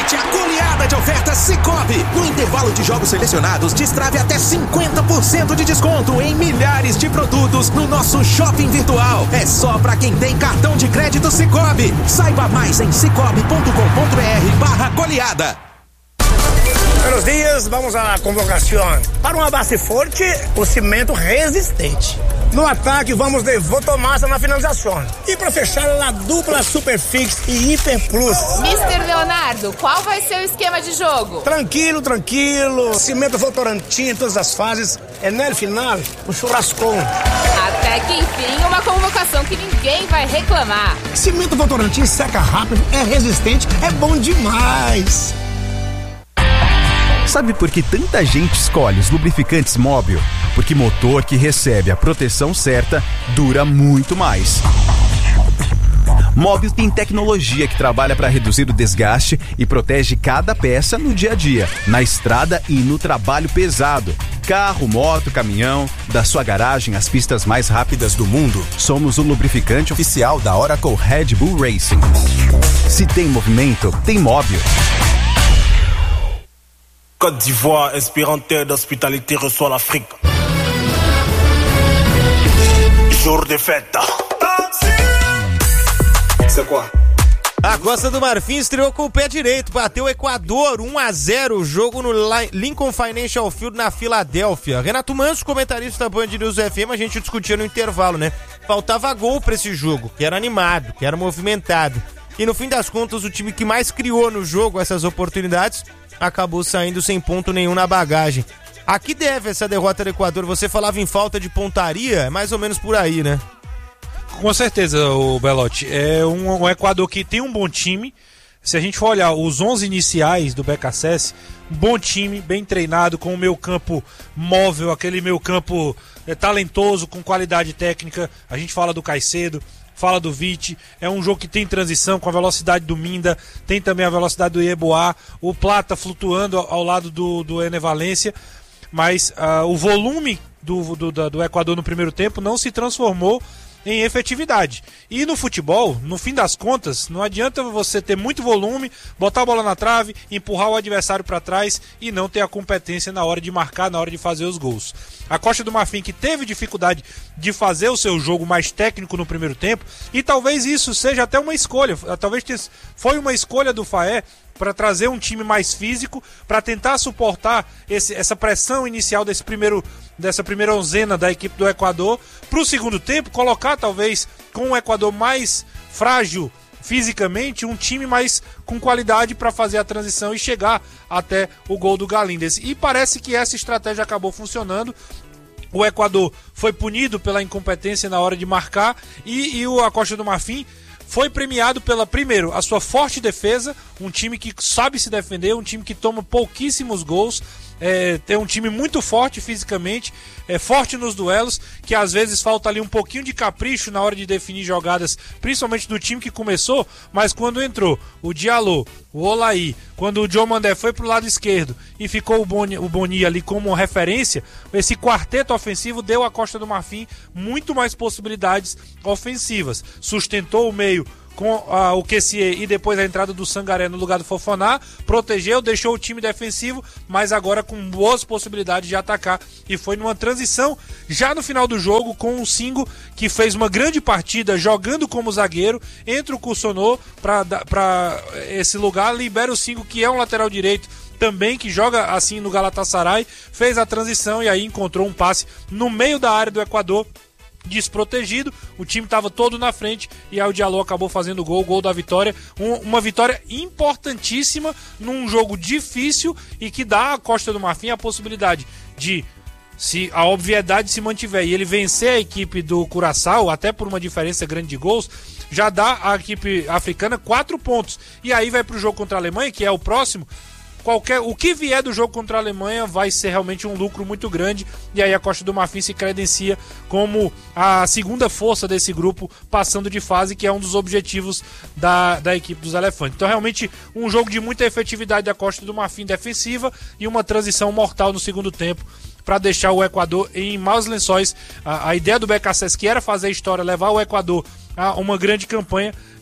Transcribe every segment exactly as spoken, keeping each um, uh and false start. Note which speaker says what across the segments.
Speaker 1: Aproveite a goleada de ofertas Sicoob. No intervalo de jogos selecionados, destrave até cinquenta por cento de desconto em milhares de produtos no nosso shopping virtual. É só pra quem tem cartão de crédito Sicoob. Saiba mais em sicoob ponto com ponto br barra goleada.
Speaker 2: Buenos dias, vamos à convocação. Para uma base forte, o cimento resistente. No ataque, vamos de Votomassa na finalização. E para fechar, a dupla Superfix e Hiper Plus.
Speaker 3: mister Leonardo, qual vai ser o esquema de jogo?
Speaker 2: Tranquilo, tranquilo. Cimento Votorantim em todas as fases. É no final, o churrascão.
Speaker 3: Até que enfim, uma convocação que ninguém vai reclamar.
Speaker 2: Cimento Votorantim seca rápido, é resistente, é bom demais.
Speaker 4: Sabe por que tanta gente escolhe os lubrificantes Móbil? Porque motor que recebe a proteção certa dura muito mais. Móbil tem tecnologia que trabalha para reduzir o desgaste e protege cada peça no dia a dia, na estrada e no trabalho pesado. Carro, moto, caminhão, da sua garagem às pistas mais rápidas do mundo, somos o lubrificante oficial da Oracle Red Bull Racing. Se tem movimento, tem Móbil.
Speaker 5: Côte d'Ivoire, inspirante d'hospitalité, reçoit l'Afrique. Jour de fête. C'est quoi?
Speaker 6: A Costa do Marfim estreou com o pé direito, bateu o Equador um a zero, jogo no Lincoln Financial Field na Filadélfia. Renato Manso, comentarista da Band News F M, a gente discutia no intervalo, né? Faltava gol pra esse jogo, que era animado, que era movimentado. E no fim das contas, o time que mais criou no jogo essas oportunidades acabou saindo sem ponto nenhum na bagagem. A que deve essa derrota do Equador? Você falava em falta de pontaria, é mais ou menos por aí, né?
Speaker 7: Com certeza, o Belotti. É um, um Equador que tem um bom time. Se a gente for olhar os onze iniciais do B C S S, um bom time, bem treinado, com o meio campo móvel, aquele meio campo é, talentoso, com qualidade técnica. A gente fala do Caicedo, fala do Vite, é um jogo que tem transição com a velocidade do Minda, tem também a velocidade do Yeboah, o Plata flutuando ao, ao lado do, do Ené Valência, mas uh, o volume do, do, do Equador no primeiro tempo não se transformou em efetividade. E no futebol, no fim das contas, não adianta você ter muito volume, botar a bola na trave, empurrar o adversário para trás e não ter a competência na hora de marcar, na hora de fazer os gols. A Costa do Marfim, que teve dificuldade de fazer o seu jogo mais técnico no primeiro tempo, e talvez isso seja até uma escolha, talvez foi uma escolha do Faé para trazer um time mais físico, para tentar suportar esse, essa pressão inicial desse primeiro, dessa primeira onzena da equipe do Equador, para o segundo tempo colocar talvez com um Equador mais frágil fisicamente, um time mais com qualidade para fazer a transição e chegar até o gol do Galíndez. E parece que essa estratégia acabou funcionando. O Equador foi punido pela incompetência na hora de marcar e, e o a Costa do Marfim foi premiado pela, primeiro, a sua forte defesa, um time que sabe se defender, um time que toma pouquíssimos gols, é, tem um time muito forte fisicamente, é forte nos duelos, que às vezes falta ali um pouquinho de capricho na hora de definir jogadas, principalmente do time que começou, mas quando entrou o Diallo, o Olaí, quando o Diomandé foi pro lado esquerdo e ficou o Boni, o Boni ali como referência, esse quarteto ofensivo deu à Costa do Marfim muito mais possibilidades ofensivas, sustentou o meio com ah, o Kessié e depois a entrada do Sangaré no lugar do Fofaná, protegeu, deixou o time defensivo, mas agora com boas possibilidades de atacar, e foi numa transição já no final do jogo com o Singo, que fez uma grande partida jogando como zagueiro, entra o Kussonô para esse lugar, libera o Singo, que é um lateral direito também, que joga assim no Galatasaray, fez a transição e aí encontrou um passe no meio da área do Equador, desprotegido, o time estava todo na frente e aí o Diallo acabou fazendo o gol, o gol da vitória, um, uma vitória importantíssima num jogo difícil e que dá à Costa do Marfim a possibilidade de, se a obviedade se mantiver e ele vencer a equipe do Curaçao, até por uma diferença grande de gols, já dá à equipe africana quatro pontos, e aí vai para o jogo contra a Alemanha, que é o próximo. Qualquer, o que vier do jogo contra a Alemanha vai ser realmente um lucro muito grande, e aí a Costa do Marfim se credencia como a segunda força desse grupo, passando de fase, que é um dos objetivos da, da equipe dos Elefantes. Então realmente um jogo de muita efetividade da Costa do Marfim defensiva e uma transição mortal no segundo tempo para deixar o Equador em maus lençóis. A, a ideia do B C S S, que era fazer a história, levar o Equador a uma grande campanha,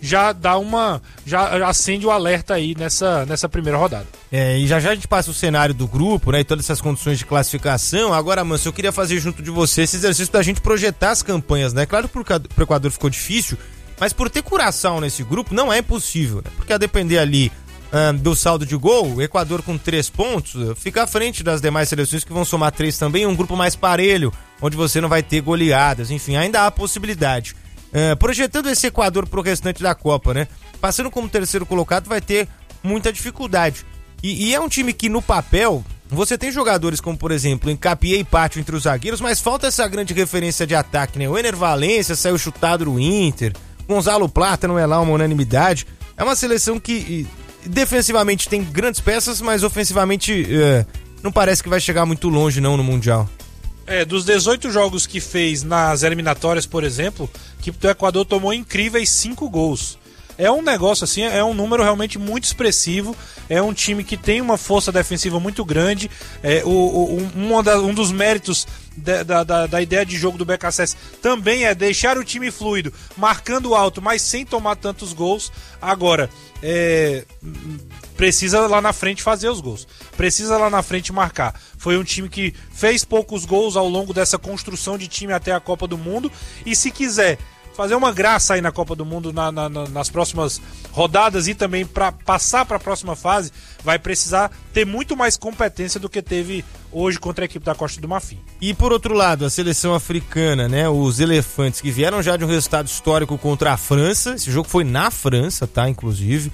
Speaker 7: já dá uma, já acende o alerta aí nessa, nessa primeira rodada.
Speaker 6: É, e já já a gente passa o cenário do grupo, né, e todas essas condições de classificação. Agora, Manso, eu queria fazer junto de você esse exercício da gente projetar as campanhas, né? Claro que pro Equador ficou difícil, mas por ter Curaçao nesse grupo não é impossível, né? Porque a depender ali uh, do saldo de gol, o Equador com três pontos fica à frente das demais seleções que vão somar três também, um grupo mais parelho, onde você não vai ter goleadas, enfim, ainda há possibilidade. Uh, projetando esse Equador pro restante da Copa, né? Passando como terceiro colocado vai ter muita dificuldade. E, e é um time que no papel, você tem jogadores como, por exemplo, Encapié e Pátio entre os zagueiros, mas falta essa grande referência de ataque, né? O Ener Valencia saiu chutado no Inter, Gonzalo Plata não é lá uma unanimidade. É uma seleção que defensivamente tem grandes peças, mas ofensivamente é, não parece que vai chegar muito longe não no Mundial.
Speaker 7: É, dos dezoito jogos que fez nas eliminatórias, por exemplo, a equipe do Equador tomou incríveis cinco gols. É um negócio assim, é um número realmente muito expressivo. É um time que tem uma força defensiva muito grande. É, o, o, um, da, um dos méritos da, da, da ideia de jogo do B K S S também é deixar o time fluido, marcando alto, mas sem tomar tantos gols. Agora, é, precisa lá na frente fazer os gols, precisa lá na frente marcar. Foi um time que fez poucos gols ao longo dessa construção de time até a Copa do Mundo. E se quiser fazer uma graça aí na Copa do Mundo na, na, nas próximas rodadas e também para passar para a próxima fase, vai precisar ter muito mais competência do que teve hoje contra a equipe da Costa do Marfim.
Speaker 6: E por outro lado, a seleção africana, né, os elefantes que vieram já de um resultado histórico contra a França, esse jogo foi na França, tá, inclusive,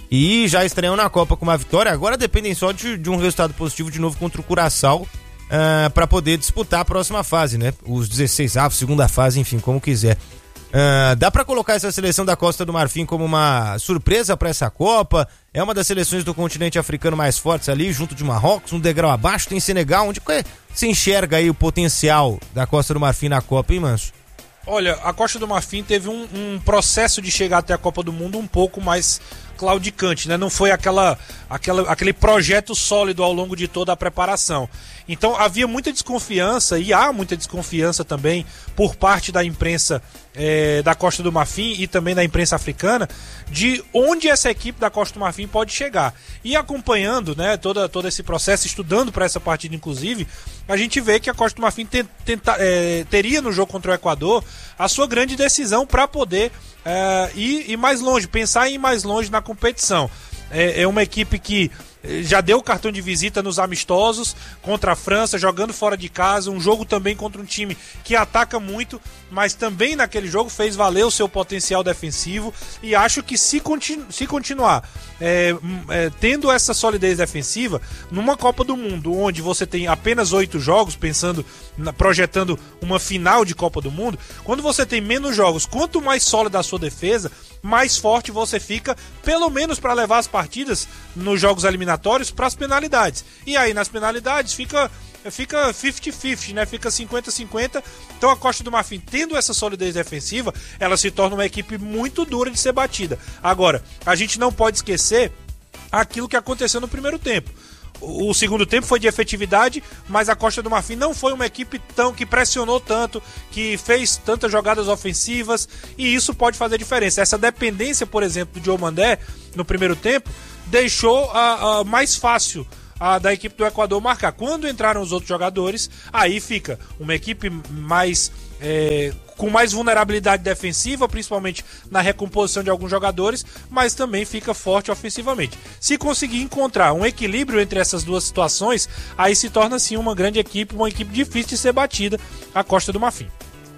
Speaker 6: e já estream na Copa com uma vitória, agora dependem só de, de um resultado positivo de novo contra o Curaçao, uh, para poder disputar a próxima fase, né, os dezesseis avos, segunda fase, enfim, como quiser. Uh, dá pra colocar essa seleção da Costa do Marfim como uma surpresa pra essa Copa? É uma das seleções do continente africano mais fortes ali, junto de Marrocos, um degrau abaixo, tem Senegal, onde se enxerga aí o potencial da Costa do Marfim na Copa, hein, Manso?
Speaker 7: Olha, a Costa do Marfim teve um, um processo de chegar até a Copa do Mundo um pouco mais claudicante, né? Não foi aquela, aquela, aquele projeto sólido ao longo de toda a preparação. Então havia muita desconfiança, e há muita desconfiança também por parte da imprensa é, da Costa do Marfim e também da imprensa africana, de onde essa equipe da Costa do Marfim pode chegar. E acompanhando, né, todo, todo esse processo, estudando para essa partida inclusive, a gente vê que a Costa do Marfim te, tenta, é, teria no jogo contra o Equador a sua grande decisão para poder é, ir, ir mais longe, pensar em ir mais longe na competição. É, é uma equipe que já deu cartão de visita nos amistosos contra a França, jogando fora de casa, um jogo também contra um time que ataca muito, mas também naquele jogo fez valer o seu potencial defensivo, e acho que se, continu- se continuar é, é, tendo essa solidez defensiva, numa Copa do Mundo onde você tem apenas oito jogos, pensando, na, projetando uma final de Copa do Mundo, quando você tem menos jogos, quanto mais sólida a sua defesa, mais forte você fica, pelo menos para levar as partidas nos jogos eliminatórios para as penalidades. E aí nas penalidades fica fica cinquenta cinquenta, né? Fica cinquenta cinquenta. Então a Costa do Marfim, tendo essa solidez defensiva, ela se torna uma equipe muito dura de ser batida. Agora, a gente não pode esquecer aquilo que aconteceu no primeiro tempo. O segundo tempo foi de efetividade, mas a Costa do Marfim não foi uma equipe tão, que pressionou tanto, que fez tantas jogadas ofensivas, e isso pode fazer diferença. Essa dependência, por exemplo, do Diomandé no primeiro tempo deixou a, a mais fácil a, da equipe do Equador marcar. Quando entraram os outros jogadores, aí fica uma equipe mais é, com mais vulnerabilidade defensiva, principalmente na recomposição de alguns jogadores, mas também fica forte ofensivamente. Se conseguir encontrar um equilíbrio entre essas duas situações, aí se torna sim uma grande equipe, uma equipe difícil de ser batida, a Costa do Marfim.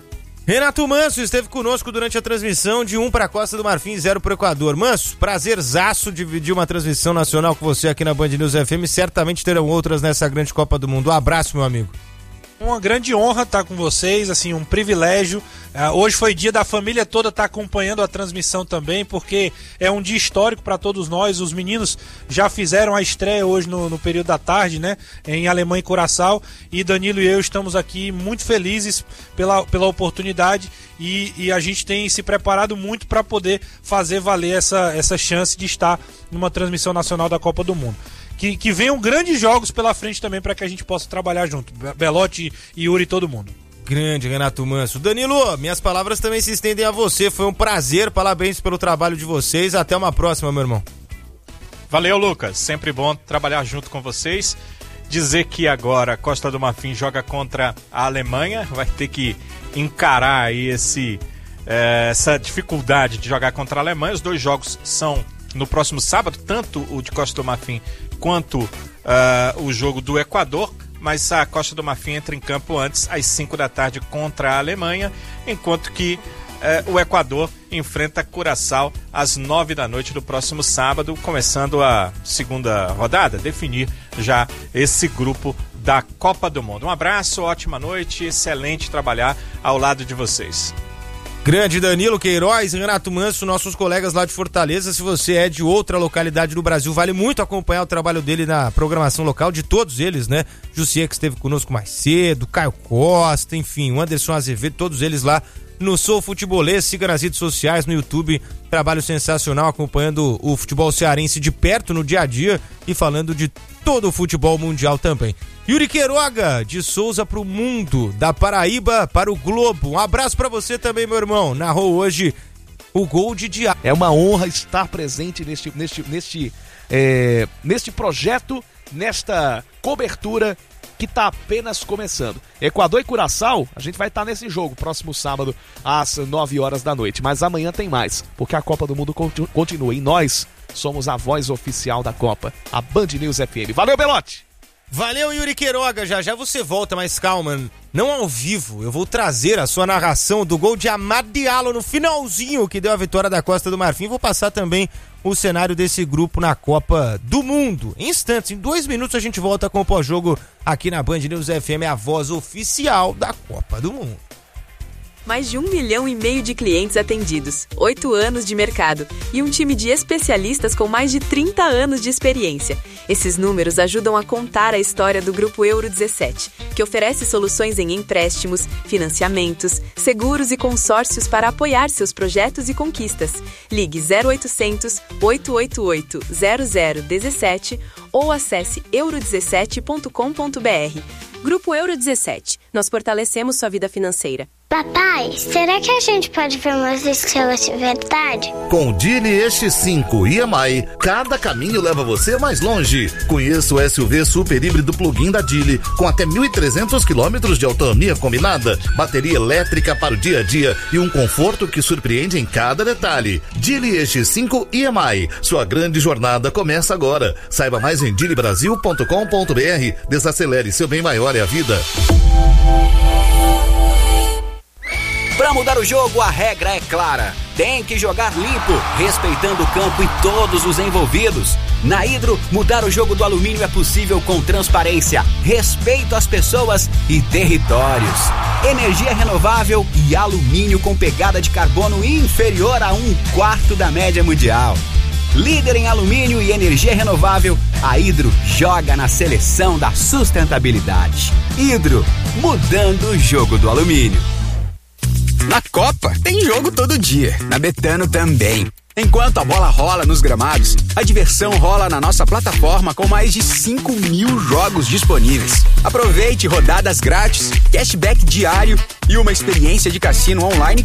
Speaker 6: Renato Manso esteve conosco durante a transmissão de um para a Costa do Marfim e zero para o Equador. Manso, prazerzaço dividir uma transmissão nacional com você aqui na Band News F M. Certamente terão outras nessa grande Copa do Mundo. Um abraço, meu amigo.
Speaker 7: Uma grande honra estar com vocês, assim, um privilégio. Uh, hoje foi dia da família toda estar acompanhando a transmissão também, porque é um dia histórico para todos nós. Os meninos já fizeram a estreia hoje no, no período da tarde, né, em Alemanha e Curaçao, e Danilo e eu estamos aqui muito felizes pela, pela oportunidade, e, e a gente tem se preparado muito para poder fazer valer essa, essa chance de estar numa transmissão nacional da Copa do Mundo. Que, que venham grandes jogos pela frente também para que a gente possa trabalhar junto. Belotti, Yuri e todo mundo.
Speaker 6: Grande Renato Manso. Danilo, minhas palavras também se estendem a você. Foi um prazer, parabéns pelo trabalho de vocês. Até uma próxima, meu irmão.
Speaker 7: Valeu, Lucas. Sempre bom trabalhar junto com vocês. Dizer que agora a Costa do Marfim joga contra a Alemanha. Vai ter que encarar aí esse, é, essa dificuldade de jogar contra a Alemanha. Os dois jogos são no próximo sábado, tanto o de Costa do Marfim quanto uh, o jogo do Equador. Mas a Costa do Marfim entra em campo antes, às cinco da tarde, contra a Alemanha, enquanto que eh, o Equador enfrenta Curaçao às nove da noite do próximo sábado, começando a segunda rodada, definir já esse grupo da Copa do Mundo. Um abraço, ótima noite, excelente trabalhar ao lado de vocês.
Speaker 6: Grande Danilo Queiroz e Renato Manso, nossos colegas lá de Fortaleza. Se você é de outra localidade do Brasil, vale muito acompanhar o trabalho dele na programação local, de todos eles, né? Jussier, que esteve conosco mais cedo, Caio Costa, enfim, o Anderson Azevedo, todos eles lá no Sou Futebolês. Siga nas redes sociais, no YouTube, trabalho sensacional acompanhando o futebol cearense de perto no dia a dia e falando de todo o futebol mundial também. Yuri Queiroga, de Souza pro mundo, da Paraíba para o Globo. Um abraço pra você também, meu irmão. Narrou hoje o gol de Diário.
Speaker 8: É uma honra estar presente neste, neste, neste, é, neste projeto, nesta cobertura que está apenas começando. Equador e Curaçao, a gente vai estar nesse jogo próximo sábado às nove horas da noite. Mas amanhã tem mais, porque a Copa do Mundo continua e nós somos a voz oficial da Copa, a Band News F M. Valeu, Belote!
Speaker 6: Valeu, Yuri Queiroga, já já você volta, mas calma, não ao vivo, eu vou trazer a sua narração do gol de Amad Diallo no finalzinho que deu a vitória da Costa do Marfim. Vou passar também o cenário desse grupo na Copa do Mundo. Em instantes, em dois minutos a gente volta com o pós-jogo aqui na Band News F M, a voz oficial da Copa do Mundo.
Speaker 9: Mais de um milhão e meio de clientes atendidos, oito anos de mercado e um time de especialistas com mais de trinta anos de experiência. Esses números ajudam a contar a história do Grupo Euro dezessete, que oferece soluções em empréstimos, financiamentos, seguros e consórcios para apoiar seus projetos e conquistas. Ligue zero oitocentos, oito oito oito, zero zero um sete ou acesse euro dezessete ponto com ponto b r. Grupo Euro dezessete. Nós fortalecemos sua vida financeira.
Speaker 10: Papai, será que a gente pode ver umas estrelas de verdade?
Speaker 11: Com o Dili E X cinco e M I, cada caminho leva você mais longe. Conheça o S U V super híbrido plug-in da Dili, com até mil e trezentos quilômetros de autonomia combinada, bateria elétrica para o dia a dia e um conforto que surpreende em cada detalhe. Dili E X cinco e M I, sua grande jornada começa agora. Saiba mais em dili brasil ponto com ponto b r. Desacelere, seu bem maior é a vida.
Speaker 12: Para mudar o jogo, a regra é clara. Tem que jogar limpo, respeitando o campo e todos os envolvidos. Na Hidro, mudar o jogo do alumínio é possível com transparência, respeito às pessoas e territórios. Energia renovável e alumínio com pegada de carbono inferior a um quarto da média mundial. Líder em alumínio e energia renovável, a Hidro joga na seleção da sustentabilidade. Hidro, mudando o jogo do alumínio.
Speaker 13: Na Copa, tem jogo todo dia. Na Betano também. Enquanto a bola rola nos gramados, a diversão rola na nossa plataforma com mais de cinco mil jogos disponíveis. Aproveite rodadas grátis, cashback diário e uma experiência de cassino online